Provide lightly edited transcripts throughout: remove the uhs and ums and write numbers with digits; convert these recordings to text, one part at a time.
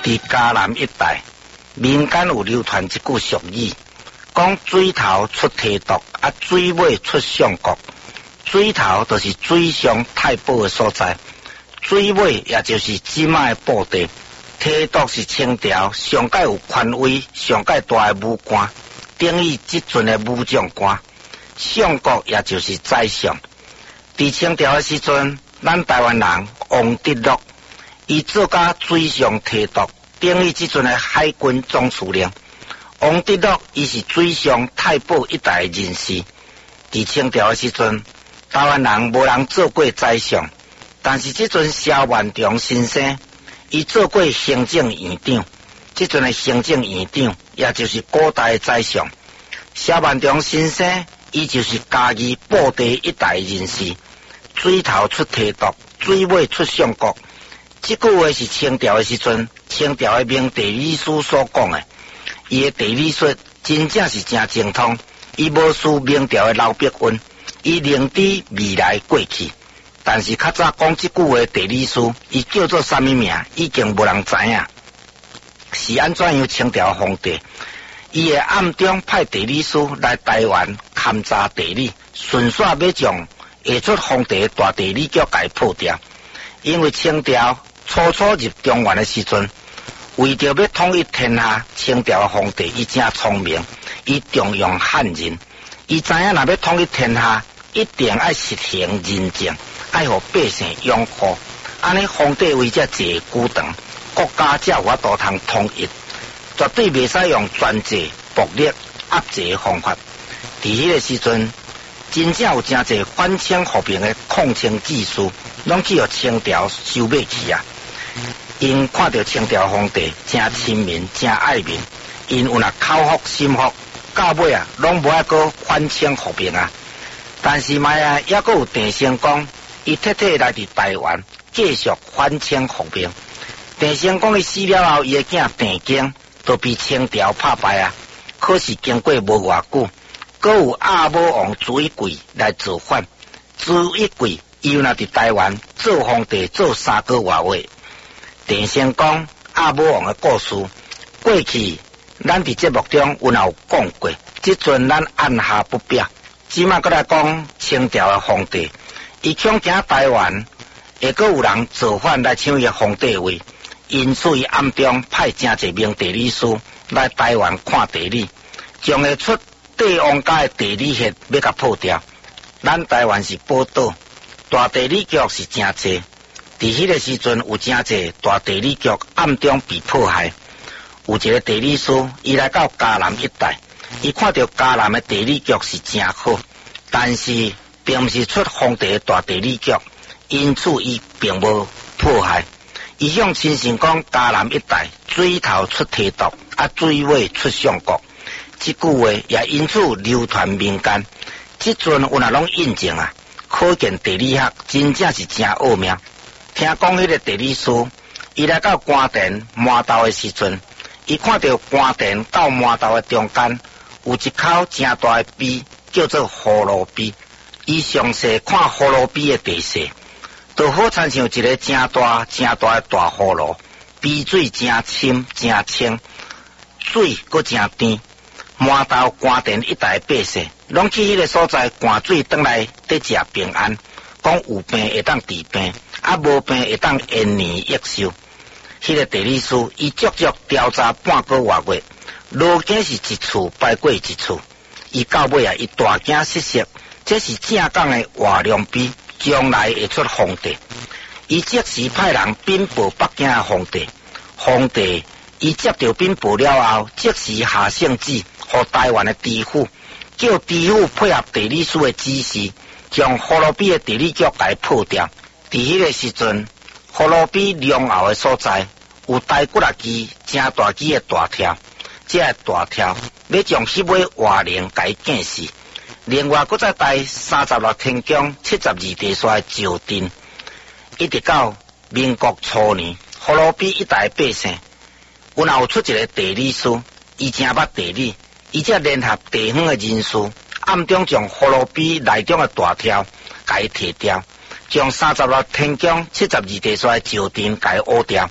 伫嘉南一带，民间有流传一句俗语，讲水头出提督，水尾出相国。水头就是水上太保的所在，水尾也就是即卖的布袋。提督是清朝上界有权威、上界大的武官，等于即阵的武将官。相国也就是宰相。伫清朝的时阵，咱台湾人王德禄，伊做甲水上提督，等于即阵的海军总司令。王德禄伊是水上太保一代的人士。伫清朝的时阵，台湾人无人做过宰相，但是即阵萧万长先生，伊做过行政院长。即阵的行政院长，也就是古代的宰相。萧万长先生，伊就是家己布袋一代人士。水头出提督，水尾出相国。这句话是清朝的时阵，清朝的明地理师所讲的。伊的地理术真正是真精通，伊无输明朝的老伯温，伊能知未来过去。但是较早讲这句话的地理师，伊叫做啥物名，已经无人知影。是安怎样清朝皇帝？伊会暗中派地理师来台湾勘察地理，顺续要将下出皇帝的大地理局给破掉。因为清朝初入中原的时阵，为着要统一天下，清朝的皇帝伊真聪明，伊重用汉人。伊知影若要统一天下，一定要实行仁政，要互百姓拥护。安尼皇帝位才坐久长，国家才有法度通统一。绝对袂使用专制、暴力、压制的方法。伫迄个时阵，真正有真侪反清复明的抗清志士，拢去互清朝收买去啊！因看到清朝皇帝真亲民、真爱民，因有若口服心服，到尾啊，拢无爱个反清复明啊！但是嘛啊，也阁有郑成功，伊特特来伫台湾继续反清复明。郑成功伊死了后，伊的囝郑经都被清朝拍败啊！可是经过无偌久，阁有阿母王朱一贵来造反。朱一贵伊又若伫台湾做皇帝做3个多月。郑成功、阿母王的故事，过去咱伫节目中有讲过，即阵咱按下不表。即马阁来讲清朝的皇帝，伊恐惊台湾会阁有人造反来抢伊皇帝位。因此，伊暗中派真侪名地理师来台湾看地理，将会出帝王家的地理学要甲破掉。咱台湾是宝岛，大地理局是真侪。伫迄个时阵，有真侪大地理局暗中被迫害。有一个地理师，伊来到嘉南一带，伊看到嘉南的地理局是真好，但是并不是出皇帝的大地理局，因此伊并无迫害。伊向亲信讲，嘉南一带水头出提督，水尾出相国。这句话也因此流传民间。即阵有哪拢印证啊？可见地理学真正是真奥妙。听讲迄个地理师，伊来到官田麻豆的时阵，伊看到官田到麻豆的中间有一口真大的陂，叫做葫芦陂。伊详细看葫芦陂的地势。就好参像一个真大的大葫芦，陂水真深真清，水阁真甜。麻豆官田一带百姓，拢去迄个所在灌水转来得食平安，讲有病会当治病，无病会当延年益寿。迄个地理师伊足足调查半个多月，路径是一处摆过一处，伊到尾啊，伊大惊失色，这是正港的华良陂。将来会出皇帝，伊即时派人禀报北京的皇帝。皇帝伊接到禀报了后，即时下圣旨，予台湾的知府，叫知府配合地理师的指示，将葫芦陂的地理局来破掉。伫迄个时阵，葫芦陂龙后的所在有大骨力机、真大机的大条，这个大条要将迄尾活灵给见死。另外，搁再带36天宫、72地山的石阵，一直到民国初年，葫芦陂一带百姓，有出一个地理师，伊真捌地理，伊才联合地方的人士，暗中将葫芦陂内中的大条给摕掉，将36天宫、72地山的石阵给挖掉。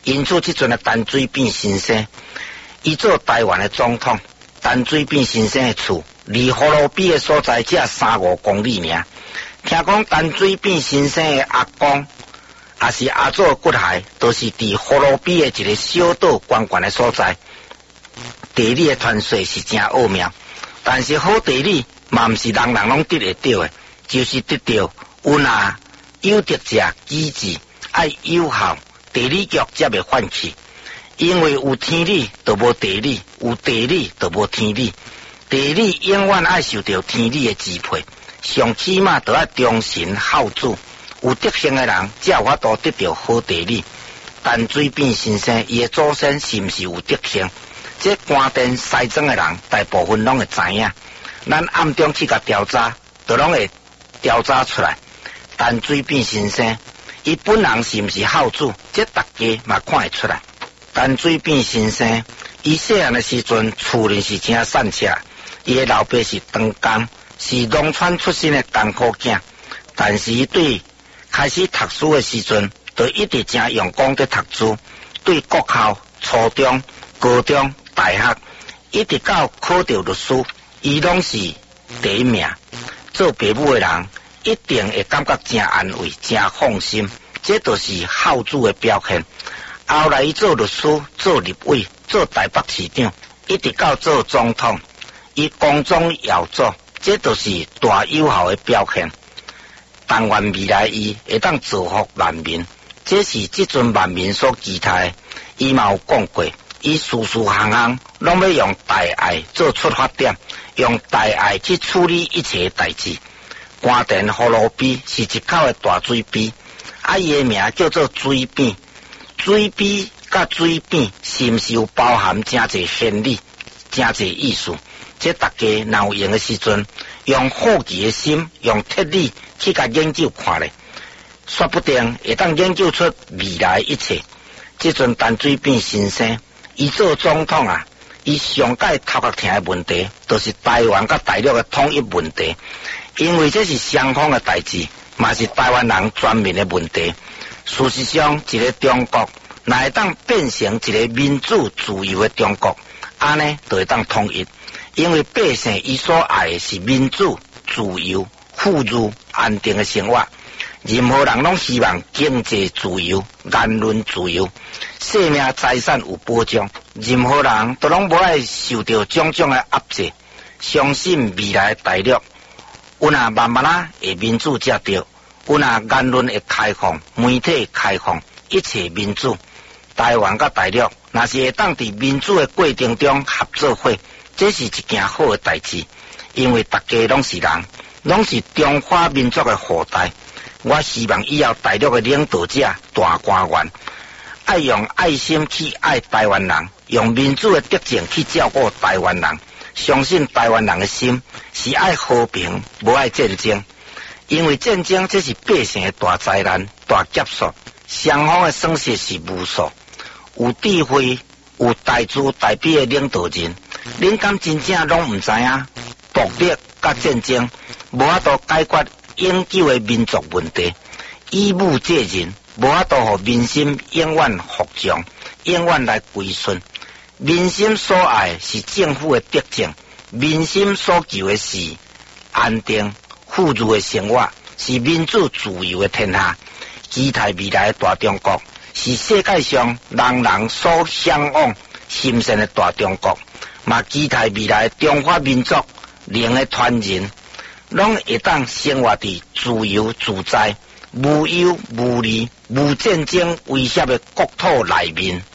因此即阵的陈水扁先生，伊做台湾的总统，陈水扁先生的厝离葫芦比的所在只3-5公里尔。听讲陈水扁先生的阿公，也是阿祖的骨骸，都是伫葫芦比的一个小岛关关的所在。地理的传说是真奥妙，但是好地理嘛毋是人人拢得会到的，就是得到有得者机制，爱有效地理局才袂换去。因为有天理就无地理，有地理就无天理。地理永远爱受到天理的支配，上起码都要忠臣孝子，有德行的人才有法度得到好地理。陈水扁先生伊的祖先是毋是有德行？这官殿西庄的人大部分拢会知影，咱暗中去甲调查，都拢会调查出来。陈水扁先生伊本人是毋是孝子，这大家嘛看会出来。陈水扁先生伊细汉的时阵，厝里是真善车，伊的老爸是当工，是农村出身的艰苦囝，但是伊对开始读书的时阵，就一直真用功在读书，对国校、初中、高中、大学，一直到考到律师，伊拢是第一名。做爸母的人一定会感觉真安慰、真放心，这就是孝子的表现。后来伊做律师、做立委、做台北市长，一直到做总统，伊光宗耀祖，这就是大有效的表现。但愿未来伊会当造福万民，这是即阵万民所期待。伊嘛有讲过，伊事事行行拢要用大爱做出发点，用大爱去处理一切代志。官田葫芦比是一口的大水比，伊的名叫做水扁。水比甲水扁是毋是有包含真侪先理、真侪意思？这大家若有用的时阵，用好奇的心，用铁理去甲研究看咧，说不定会当研究出未来一切。这阵陈水扁先生，伊做总统啊，伊上界头壳疼的问题，就是台湾甲大陆的统一问题，因为这是双方的代志，嘛是台湾人全面的问题。事实上，一个中国若会当变成一个民主自由的中国，安尼就会当统一。因为百姓伊所爱的是民主、自由、富裕、安定的生活。任何人拢希望经济自由、言论自由、生命财产有保障。任何人都拢无爱受到种种的压制。相信未来的大陆，有若慢慢会民主才对。有若言论会开放，媒体开放，一切民主。台湾甲大陆若是会当伫民主的过程中合作伙，这是一件好的代志。因为大家拢是人，拢是中华民族的后代。我希望以后大陆的领导者、大官员，爱用爱心去爱台湾人，用民主的德政去照顾台湾人。相信台湾人的心是爱和平，无爱战争。因为战争这是百姓的大灾难、大劫数，双方的损失是无数。有智慧、有大智大悲的领导人，恁敢真正拢唔知影，暴力甲战争无法度解决永久的民族问题，以武借人无法度互民心永远服从，永远来归顺。民心所爱是政府的德政，民心所求的是安定、富裕的生活，是民主自由的天下。期待未来的大中国，是世界上人人所向往心声的大中国。嘛期待未来的中华民族能的团人，拢会当生活伫自由自在、无忧无虑、无战争威胁的国土内面。